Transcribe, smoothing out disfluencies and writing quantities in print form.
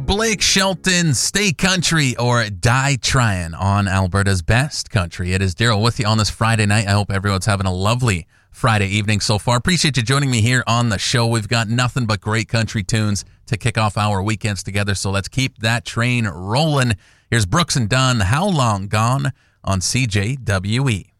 Blake Shelton, Stay Country, or Die Tryin' on Alberta's Best Country. It is Daryl with you on this Friday night. I hope everyone's having a lovely Friday evening so far. Appreciate you joining me here on the show. We've got nothing but great country tunes to kick off our weekends together, so let's keep that train rolling. Here's Brooks and Dunn, How Long Gone on CJWE.